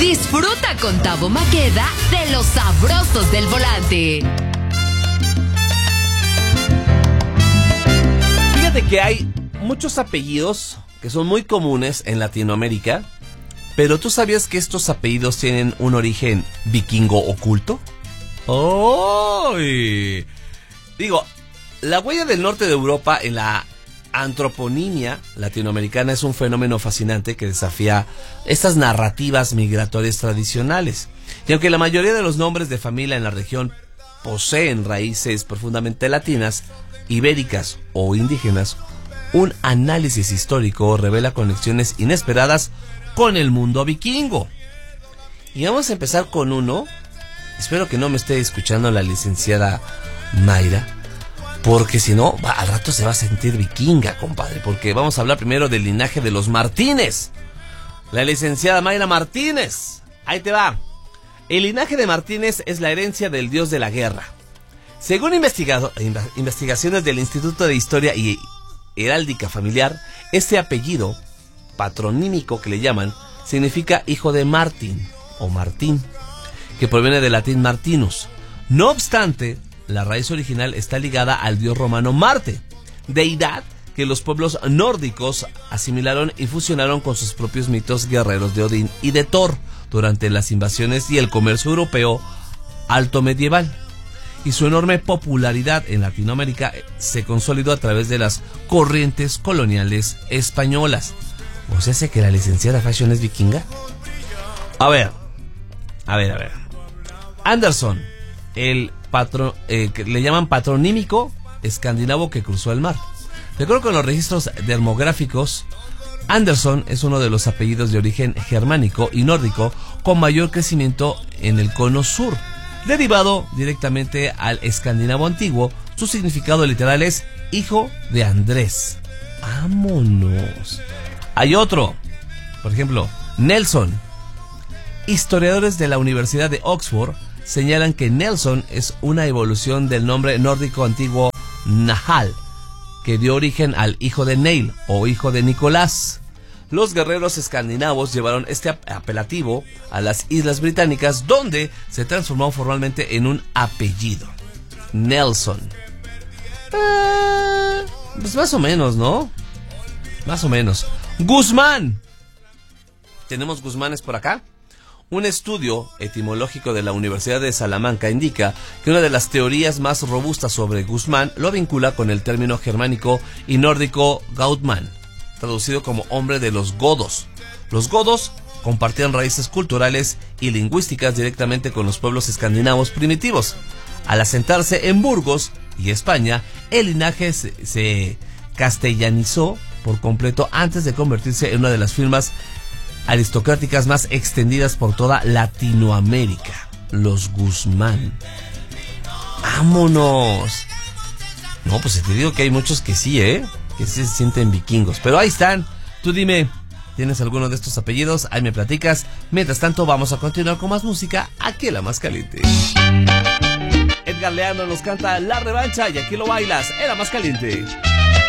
Disfruta con Tavo Maqueda de los sabrosos del volante. Fíjate que hay muchos apellidos que son muy comunes en Latinoamérica, pero ¿tú sabías que estos apellidos tienen un origen vikingo oculto? ¡Ay! Digo, la huella del norte de Europa en la antroponimia latinoamericana es un fenómeno fascinante que desafía estas narrativas migratorias tradicionales. Y aunque la mayoría de los nombres de familia en la región poseen raíces profundamente latinas, ibéricas o indígenas, un análisis histórico revela conexiones inesperadas con el mundo vikingo. Y vamos a empezar con uno. Espero que no me esté escuchando la licenciada Mayra, porque si no, al rato se va a sentir vikinga, compadre. Porque vamos a hablar primero del linaje de los Martínez. La licenciada Mayra Martínez. Ahí te va. El linaje de Martínez es la herencia del dios de la guerra. Según investigaciones del Instituto de Historia y Heráldica Familiar, este apellido patronímico que le llaman significa hijo de Martín o Martín, que proviene del latín Martinus. No obstante, la raíz original está ligada al dios romano Marte, deidad que los pueblos nórdicos asimilaron y fusionaron con sus propios mitos guerreros de Odín y de Thor durante las invasiones y el comercio europeo alto medieval. Y su enorme popularidad en Latinoamérica se consolidó a través de las corrientes coloniales españolas. ¿O sea, sé que la licenciada Fashion es vikinga? A ver. Anderson, el que le llaman patronímico escandinavo que cruzó el mar. De acuerdo con los registros dermográficos, Anderson es uno de los apellidos de origen germánico y nórdico con mayor crecimiento en el cono sur. Derivado directamente al escandinavo antiguo, su significado literal es hijo de Andrés. ¡Vámonos! Hay otro, por ejemplo, Nelson. Historiadores de la Universidad de Oxford señalan que Nelson es una evolución del nombre nórdico antiguo Nahal, que dio origen al hijo de Neil o hijo de Nicolás. Los guerreros escandinavos llevaron este apelativo a las Islas Británicas, donde se transformó formalmente en un apellido. Nelson. Pues más o menos, ¿no? Más o menos. Guzmán. ¿Tenemos Guzmanes por acá? Un estudio etimológico de la Universidad de Salamanca indica que una de las teorías más robustas sobre Guzmán lo vincula con el término germánico y nórdico Gautman, traducido como hombre de los godos. Los godos compartían raíces culturales y lingüísticas directamente con los pueblos escandinavos primitivos. Al asentarse en Burgos y España, el linaje se castellanizó por completo antes de convertirse en una de las firmas aristocráticas más extendidas por toda Latinoamérica. Los Guzmán. ¡Vámonos! No, pues te digo que hay muchos que sí, que sí se sienten vikingos. Pero ahí están. Tú dime, ¿tienes alguno de estos apellidos? Ahí me platicas. Mientras tanto, vamos a continuar con más música aquí en La Más Caliente. Edgar Leandro nos canta La Revancha y aquí lo bailas en La Más Caliente.